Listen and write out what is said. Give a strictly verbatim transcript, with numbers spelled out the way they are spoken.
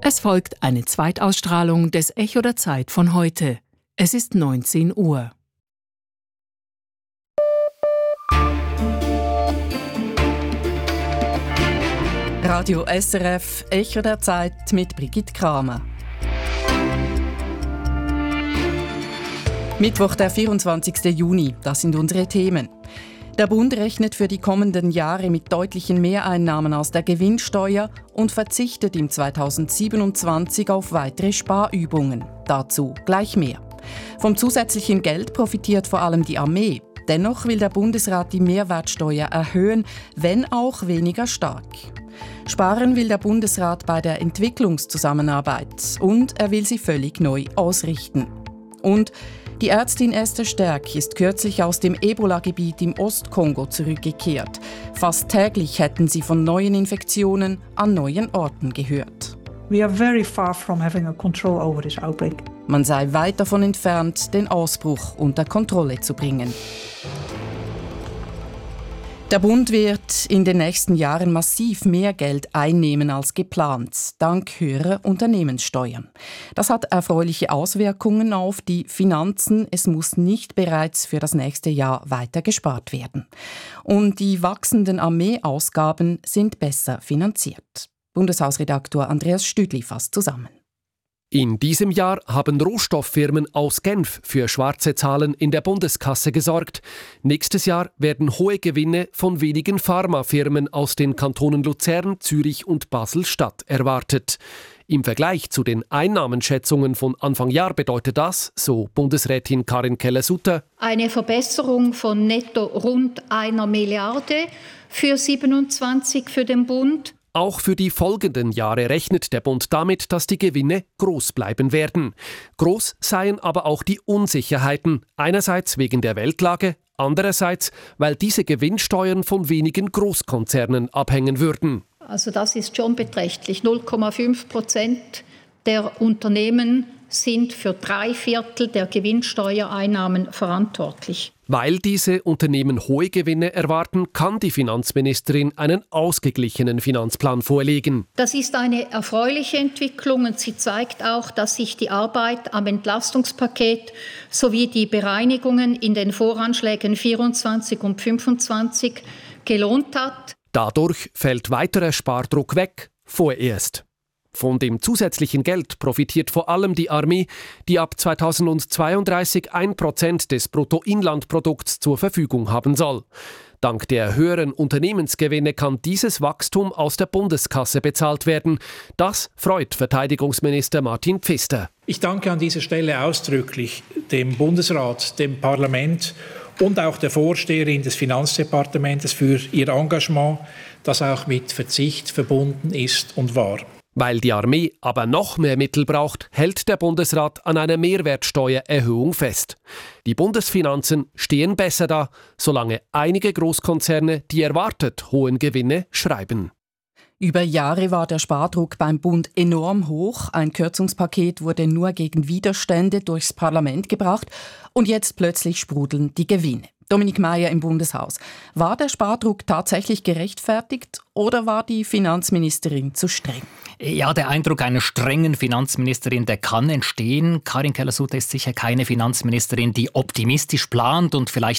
Es folgt eine Zweitausstrahlung des Echo der Zeit von heute. Es ist neunzehn Uhr. Radio S R F, Echo der Zeit mit Brigitte Kramer. Mittwoch, der vierundzwanzigsten Juni, das sind unsere Themen. Der Bund rechnet für die kommenden Jahre mit deutlichen Mehreinnahmen aus der Gewinnsteuer und verzichtet im zweitausendsiebenundzwanzig auf weitere Sparübungen. Dazu gleich mehr. Vom zusätzlichen Geld profitiert vor allem die Armee. Dennoch will der Bundesrat die Mehrwertsteuer erhöhen, wenn auch weniger stark. Sparen will der Bundesrat bei der Entwicklungszusammenarbeit und er will sie völlig neu ausrichten. Und die Ärztin Esther Stärk ist kürzlich aus dem Ebola-Gebiet im Ostkongo zurückgekehrt. Fast täglich hätten sie von neuen Infektionen an neuen Orten gehört. We are very far from having a control over this outbreak. Man sei weit davon entfernt, den Ausbruch unter Kontrolle zu bringen. Der Bund wird in den nächsten Jahren massiv mehr Geld einnehmen als geplant, dank höherer Unternehmenssteuern. Das hat erfreuliche Auswirkungen auf die Finanzen. Es muss nicht bereits für das nächste Jahr weiter gespart werden. Und die wachsenden Armeeausgaben sind besser finanziert. Bundeshausredaktor Andreas Stüdli fasst zusammen. In diesem Jahr haben Rohstofffirmen aus Genf für schwarze Zahlen in der Bundeskasse gesorgt. Nächstes Jahr werden hohe Gewinne von wenigen Pharmafirmen aus den Kantonen Luzern, Zürich und Basel-Stadt erwartet. Im Vergleich zu den Einnahmenschätzungen von Anfang Jahr bedeutet das, so Bundesrätin Karin Keller-Sutter, eine Verbesserung von netto rund einer Milliarde für siebenundzwanzig für den Bund. Auch für die folgenden Jahre rechnet der Bund damit, dass die Gewinne groß bleiben werden. Groß seien aber auch die Unsicherheiten, einerseits wegen der Weltlage, andererseits, weil diese Gewinnsteuern von wenigen Großkonzernen abhängen würden. Also das ist schon beträchtlich. null Komma fünf Prozent der Unternehmen sind für drei Viertel der Gewinnsteuereinnahmen verantwortlich. Weil diese Unternehmen hohe Gewinne erwarten, kann die Finanzministerin einen ausgeglichenen Finanzplan vorlegen. Das ist eine erfreuliche Entwicklung und sie zeigt auch, dass sich die Arbeit am Entlastungspaket sowie die Bereinigungen in den Voranschlägen vierundzwanzig und fünfundzwanzig gelohnt hat. Dadurch fällt weiterer Spardruck weg, vorerst. Von dem zusätzlichen Geld profitiert vor allem die Armee, die ab zweitausendzweiunddreißig ein Prozent des Bruttoinlandprodukts zur Verfügung haben soll. Dank der höheren Unternehmensgewinne kann dieses Wachstum aus der Bundeskasse bezahlt werden. Das freut Verteidigungsminister Martin Pfister. Ich danke an dieser Stelle ausdrücklich dem Bundesrat, dem Parlament und auch der Vorsteherin des Finanzdepartements für ihr Engagement, das auch mit Verzicht verbunden ist und war. Weil die Armee aber noch mehr Mittel braucht, hält der Bundesrat an einer Mehrwertsteuererhöhung fest. Die Bundesfinanzen stehen besser da, solange einige Großkonzerne die erwartet hohen Gewinne schreiben. Über Jahre war der Spardruck beim Bund enorm hoch. Ein Kürzungspaket wurde nur gegen Widerstände durchs Parlament gebracht und jetzt plötzlich sprudeln die Gewinne. Dominik Meier im Bundeshaus. War der Spardruck tatsächlich gerechtfertigt oder war die Finanzministerin zu streng? Ja, der Eindruck einer strengen Finanzministerin, der kann entstehen. Karin Keller-Sutter ist sicher keine Finanzministerin, die optimistisch plant und vielleicht